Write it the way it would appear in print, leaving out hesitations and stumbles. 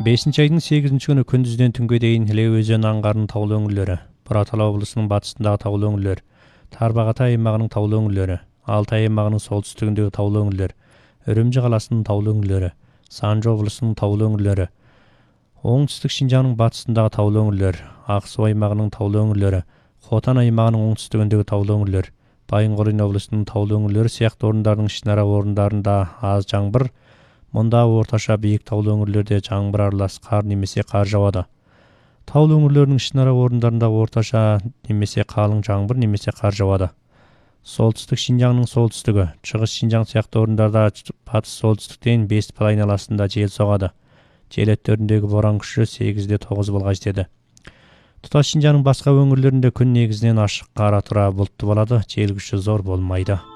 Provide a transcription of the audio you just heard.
5 айдың 8 күні күндізден түнге дейін Іле өзені аңғарының таулы өңірлері, Бұратала облысының батысындағы таулы өңірлер, Тарбағатай аймағының таулы өңірлері, Алтай аймағының солтүстігіндегі таулы өңірлер, Үрімжі қаласының таулы өңірлері, Санжы облысының таулы өңірлері, оңтүстік Шинжаңның батысындағы таулы өңірлер, Ақсу аймағының таулы өңірлері, Хотан аймағының оңтүстігіндегі таулы өңірлер, Байынқорин облысының таулы өңірлері сияқты орындардың ішінара орындарында аз жаңбыр, мұнда орташа биік таулы өңірлерде жаңбыр аралас қар немесе қар жауады. Таулы өңірлердің ішінара орындарында орташа немесе қалың жаңбыр немесе қар жауады. Солтүстік Шинжаңның солтүстігі, шығыс Шинжаң сияқты орындарда батыс солтүстіктен Бестіпал айналасында жел соғады. Жел өттеріндегі боран күші 8-де 9 болға жетеді. Тұтас Шинжаңның басқа өңірлерінде күн негізінен ашық, қара тұра бұлтты болады, жел күші зор болмайды.